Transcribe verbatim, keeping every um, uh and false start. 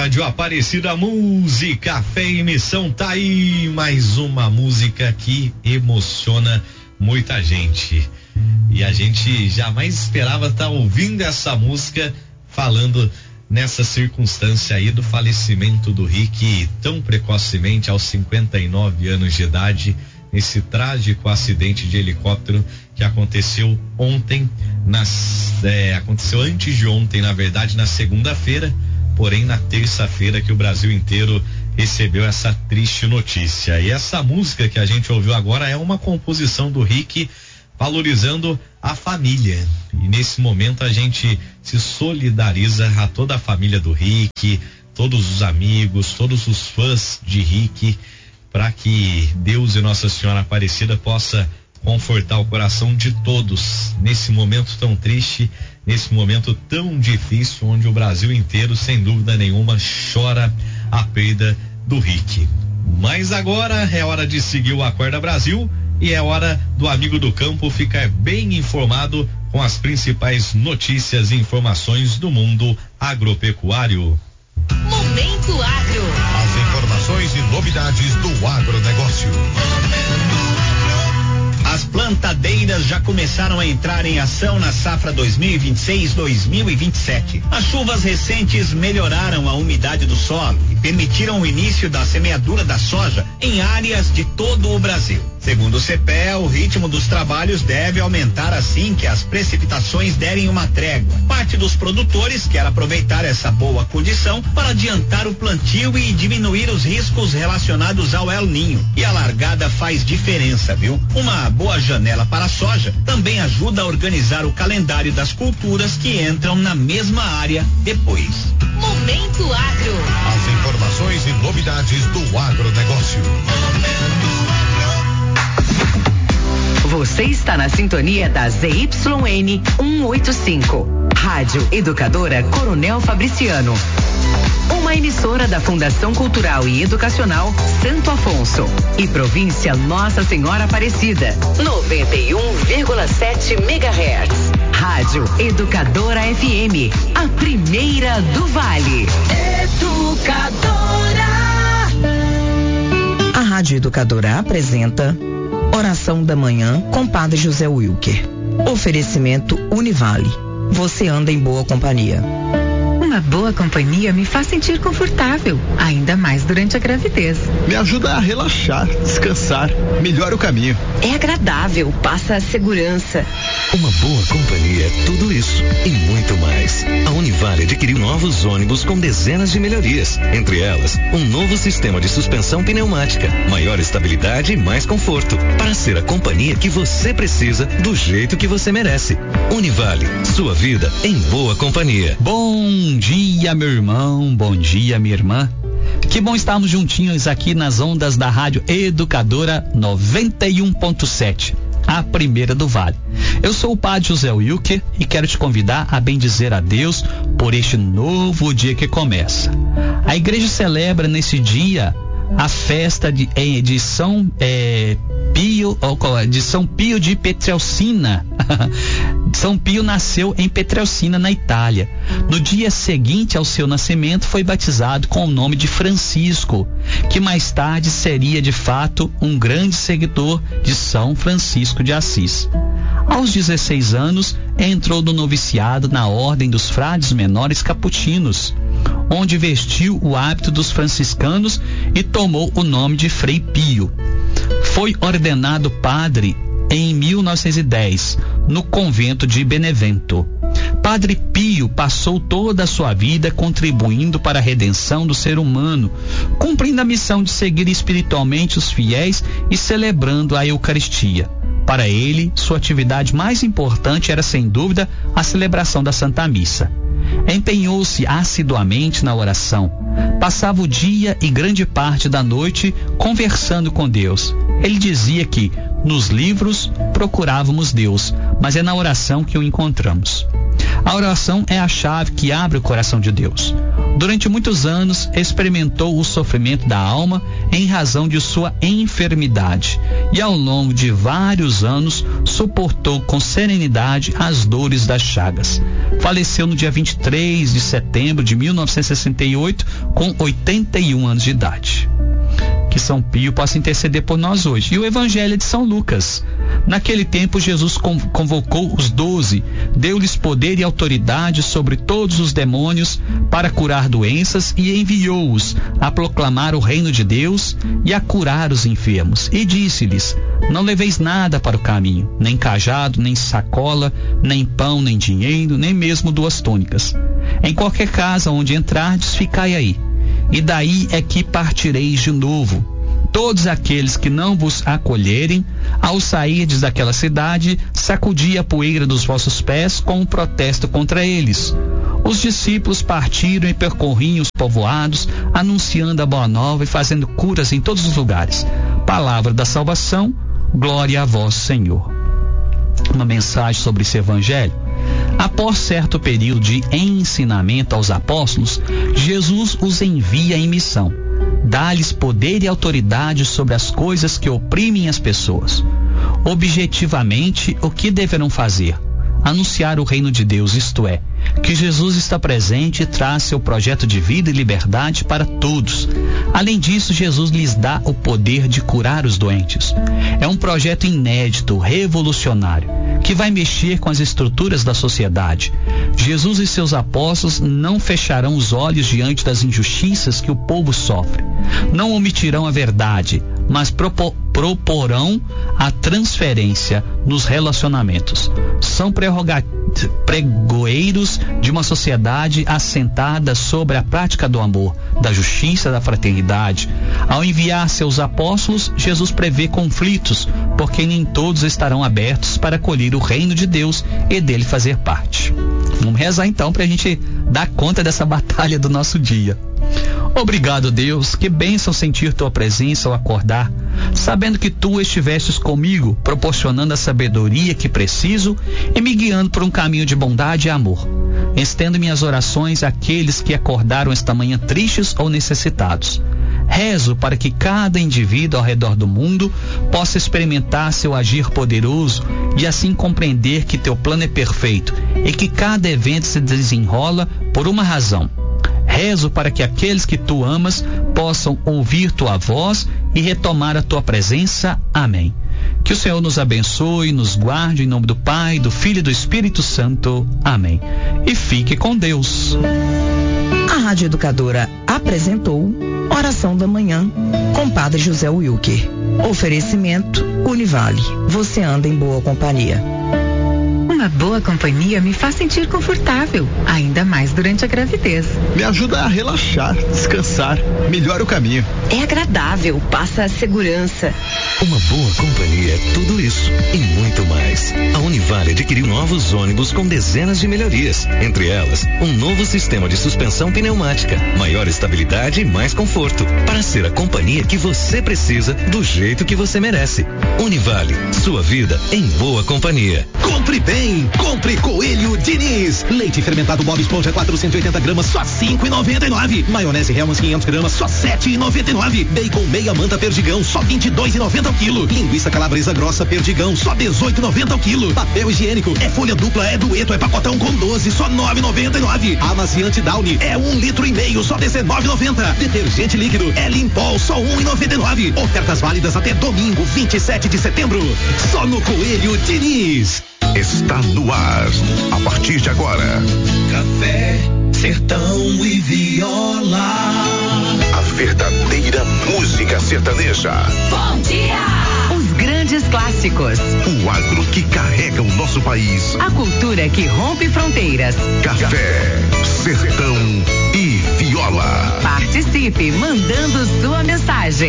Rádio Aparecida, música, fé e missão, tá aí mais uma música que emociona muita gente. E a gente jamais esperava estar ouvindo essa música falando nessa circunstância aí do falecimento do Rick tão precocemente aos cinquenta e nove anos de idade, nesse trágico acidente de helicóptero que aconteceu ontem, nas, é, aconteceu antes de ontem, na verdade, na segunda-feira, porém na terça-feira que o Brasil inteiro recebeu essa triste notícia. E essa música que a gente ouviu agora é uma composição do Rick valorizando a família. E nesse momento a gente se solidariza a toda a família do Rick, todos os amigos, todos os fãs de Rick, para que Deus e Nossa Senhora Aparecida possa confortar o coração de todos nesse momento tão triste, nesse momento tão difícil, onde o Brasil inteiro, sem dúvida nenhuma, chora a perda do Rick. Mas agora é hora de seguir o Acorda Brasil e é hora do amigo do campo ficar bem informado com as principais notícias e informações do mundo agropecuário. Momento Agro. As informações e novidades do agronegócio. As plantadeiras já começaram a entrar em ação na safra dois mil e vinte e seis, dois mil e vinte e sete. As chuvas recentes melhoraram a umidade do solo e permitiram o início da semeadura da soja em áreas de todo o Brasil. Segundo o C P E A, o ritmo dos trabalhos deve aumentar assim que as precipitações derem uma trégua. Parte dos produtores quer aproveitar essa boa condição para adiantar o plantio e diminuir os riscos relacionados ao El Ninho. E a largada faz diferença, viu? Uma boa janela para a soja também ajuda a organizar o calendário das culturas que entram na mesma área depois. Momento Agro. As informações e novidades do agronegócio. Você está na sintonia da Z Y N cento e oitenta e cinco, Rádio Educadora Coronel Fabriciano. Uma emissora da Fundação Cultural e Educacional Santo Afonso e Província Nossa Senhora Aparecida, noventa e um vírgula sete megahertz. Rádio Educadora F M, a primeira do Vale. Educadora. A Rádio Educadora apresenta Oração da Manhã com Padre José Wilker. Oferecimento Univale. Você anda em boa companhia. Uma boa companhia me faz sentir confortável, ainda mais durante a gravidez. Me ajuda a relaxar, descansar, melhora o caminho. É agradável, passa a segurança. Uma boa companhia é tudo isso e muito mais. A Univale adquiriu novos ônibus com dezenas de melhorias, entre elas um novo sistema de suspensão pneumática, maior estabilidade e mais conforto, para ser a companhia que você precisa do jeito que você merece. Univale, sua vida em boa companhia. Bom dia, meu irmão, bom dia, minha irmã. Que bom estarmos juntinhos aqui nas ondas da Rádio Educadora noventa e um ponto sete, a primeira do Vale. Eu sou o Padre José Wilker e quero te convidar a bendizer a Deus por este novo dia que começa. A igreja celebra nesse dia a festa de, de São é, Pio, de São Pio de Pietrelcina. São Pio nasceu em Pietrelcina, na Itália. No dia seguinte ao seu nascimento, foi batizado com o nome de Francisco, que mais tarde seria de fato um grande seguidor de São Francisco de Assis. Aos dezesseis anos, entrou no noviciado na Ordem dos Frades Menores Capuchinos, onde vestiu o hábito dos franciscanos e tomou o nome de Frei Pio. Foi ordenado padre em mil novecentos e dez, no convento de Benevento. Padre Pio passou toda a sua vida contribuindo para a redenção do ser humano, cumprindo a missão de seguir espiritualmente os fiéis e celebrando a Eucaristia. Para ele, sua atividade mais importante era, sem dúvida, a celebração da Santa Missa. Empenhou-se assiduamente na oração. Passava o dia e grande parte da noite conversando com Deus. Ele dizia que, nos livros, procurávamos Deus, mas é na oração que o encontramos. A oração é a chave que abre o coração de Deus. Durante muitos anos, experimentou o sofrimento da alma em razão de sua enfermidade e, ao longo de vários anos, suportou com serenidade as dores das chagas. Faleceu no dia vinte e três de setembro de mil novecentos e sessenta e oito, com oitenta e um anos de idade. Que São Pio possa interceder por nós hoje. E o Evangelho é de São Lucas. Naquele tempo, Jesus convocou os doze, deu-lhes poder e autoridade sobre todos os demônios para curar doenças e enviou-os a proclamar o reino de Deus e a curar os enfermos. E disse-lhes: não leveis nada para o caminho, nem cajado, nem sacola, nem pão, nem dinheiro, nem mesmo duas túnicas. Em qualquer casa onde entrardes, ficai aí. E daí é que partireis de novo. Todos aqueles que não vos acolherem, ao sairdes daquela cidade, sacudi a poeira dos vossos pés com um protesto contra eles. Os discípulos partiram e percorriam os povoados, anunciando a boa nova e fazendo curas em todos os lugares. Palavra da salvação, glória a vós, Senhor. Uma mensagem sobre esse evangelho. Após certo período de ensinamento aos apóstolos, Jesus os envia em missão. Dá-lhes poder e autoridade sobre as coisas que oprimem as pessoas. Objetivamente, o que deverão fazer? Anunciar o reino de Deus, isto é, que Jesus está presente e traz seu projeto de vida e liberdade para todos. Além disso, Jesus lhes dá o poder de curar os doentes. É um projeto inédito, revolucionário, que vai mexer com as estruturas da sociedade. Jesus e seus apóstolos não fecharão os olhos diante das injustiças que o povo sofre. Não omitirão a verdade, mas propor, proporão a transferência nos relacionamentos. São pregoeiros de uma sociedade assentada sobre a prática do amor, da justiça, da fraternidade. Ao enviar seus apóstolos, Jesus prevê conflitos, porque nem todos estarão abertos para acolher o reino de Deus e dele fazer parte. Vamos rezar então para a gente dar conta dessa batalha do nosso dia. Obrigado, Deus, que bênção sentir tua presença ao acordar, sabendo que tu estivestes comigo, proporcionando a sabedoria que preciso e me guiando por um caminho de bondade e amor. Estendo minhas orações àqueles que acordaram esta manhã tristes ou necessitados. Rezo para que cada indivíduo ao redor do mundo possa experimentar seu agir poderoso e assim compreender que teu plano é perfeito e que cada evento se desenrola por uma razão. Rezo para que aqueles que tu amas possam ouvir tua voz e retomar a tua presença. Amém. Que o Senhor nos abençoe, nos guarde em nome do Pai, do Filho e do Espírito Santo. Amém. E fique com Deus. A Rádio Educadora apresentou Oração da Manhã com Padre José Wilker. Oferecimento Univale. Você anda em boa companhia. Uma boa companhia me faz sentir confortável, ainda mais durante a gravidez. Me ajuda a relaxar, descansar, melhora o caminho. É agradável, passa segurança. Uma boa companhia é tudo isso e muito mais. A Univale adquiriu novos ônibus com dezenas de melhorias. Entre elas, um novo sistema de suspensão pneumática, maior estabilidade e mais conforto. Para ser a companhia que você precisa, do jeito que você merece. Univale, sua vida em boa companhia. Compre bem, compre Coelho Diniz. Leite fermentado Bob Esponja quatrocentos e oitenta gramas, só cinco e noventa e nove. Maionese Hellmann's quinhentos gramas, só sete e noventa e nove. Bacon meia manta Perdigão, só vinte e dois e noventa ao quilo. Linguiça calabresa grossa Perdigão, só dezoito e noventa ao quilo. Papel higiênico é folha dupla, é dueto, é pacotão com doze, só nove e noventa e nove. Amaciante Downy é um litro e meio, só dezenove e noventa. Detergente líquido é Limpol, só um e noventa e nove. Ofertas válidas até domingo, vinte e sete de setembro. Só no Coelho Diniz. Está no ar, a partir de agora. Café, sertão e viola. A verdadeira música sertaneja. Bom dia! Os grandes clássicos. O agro que carrega o nosso país. A cultura que rompe fronteiras. Café, sertão e viola. Participe mandando sua mensagem.